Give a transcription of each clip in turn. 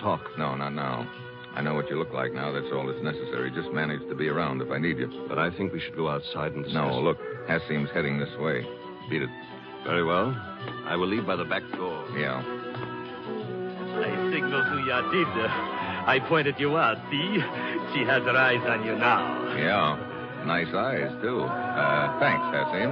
talk. No, not now. I know what you look like now. That's all that's necessary. Just manage to be around if I need you. But I think we should go outside and discuss. No, look. Hassim's heading this way. Beat it. Very well. I will leave by the back door. Yeah. I signaled to Yadida. I pointed you out, see? She has her eyes on you now. Yeah. Nice eyes, too. Thanks, Hassim.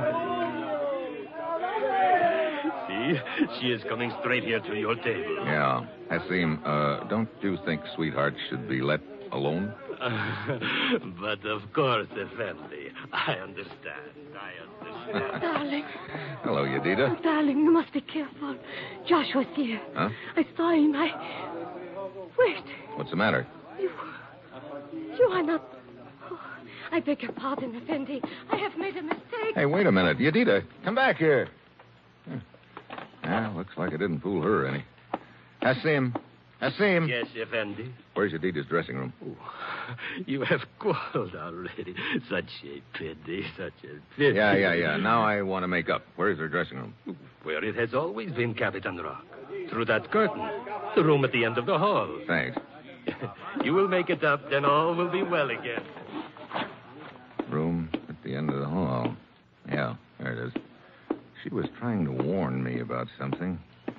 See? She is coming straight here to your table. Yeah. Hassim, don't you think sweethearts should be let alone? But of course, Effendi. I understand. Darling. Hello, Yadida. Oh, darling, you must be careful. Joshua's here. Huh? I saw him. Wait. What's the matter? You are not... Oh, I beg your pardon, Effendi. I have made a mistake. Hey, wait a minute. Yadida, come back here. Yeah, looks like I didn't fool her any. Hassim. Hassim. Yes, Effendi. Where's Yadida's dressing room? Oh, you have called already. Such a pity, such a pity. Yeah. Now I want to make up. Where's her dressing room? Where it has always been, Capitan Rock. Through that curtain. The room at the end of the hall. Thanks. You will make it up, then all will be well again. Room at the end of the hall. Yeah, there it is. She was trying to warn me about something.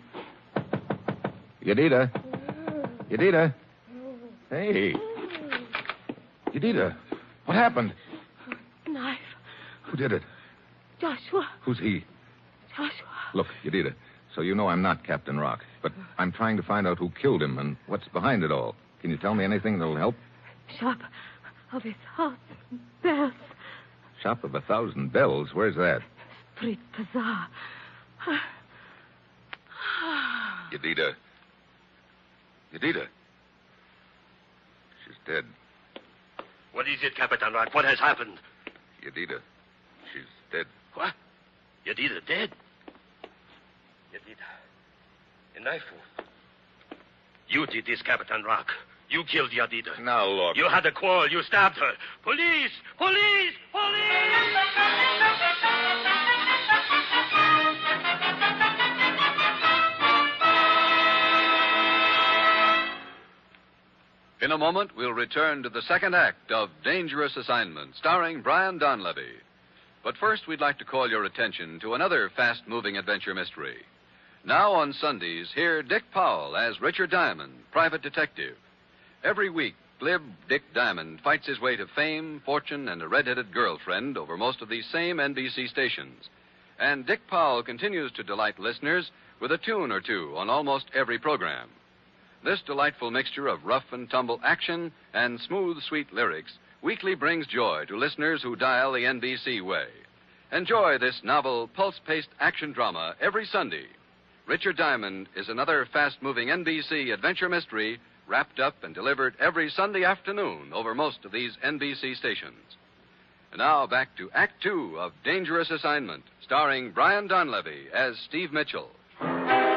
Yadida. Yadida. Hey. Yadida. What happened? Knife. Who did it? Joshua. Who's he? Joshua. Look, Yadida, so you know I'm not Captain Rock, but I'm trying to find out who killed him and what's behind it all. Can you tell me anything that'll help? Shop of his house. Bells. Shop of 1,000 bells. Where's that? Street bazaar. Yadida. Yadida. She's dead. What is it, Capitan Rock? What has happened? Yadida. She's dead. What? Yadida dead? Yadida. A knife wound. You did this, Capitan Rock. You killed Yadida. Now, look. You had a quarrel. You stabbed her. Police! Police! Police! In a moment, we'll return to the second act of Dangerous Assignment, starring Brian Donlevy. But first, we'd like to call your attention to another fast-moving adventure mystery. Now on Sundays, hear Dick Powell as Richard Diamond, private detective. Every week, glib Dick Diamond fights his way to fame, fortune, and a red-headed girlfriend over most of these same NBC stations. And Dick Powell continues to delight listeners with a tune or two on almost every program. This delightful mixture of rough-and-tumble action and smooth, sweet lyrics weekly brings joy to listeners who dial the NBC way. Enjoy this novel, pulse-paced action drama every Sunday. Richard Diamond is another fast-moving NBC adventure mystery wrapped up and delivered every Sunday afternoon over most of these NBC stations. And now back to Act Two of Dangerous Assignment, starring Brian Donlevy as Steve Mitchell.